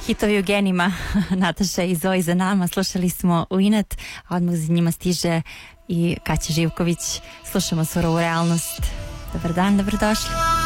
Hitovi u genima Nataša i Zoji za nama. Slušali smo U inat, a odmah za njima stiže i Kaća Živković. Slušamo Surovu realnost. Dobar dan, dobrodošli.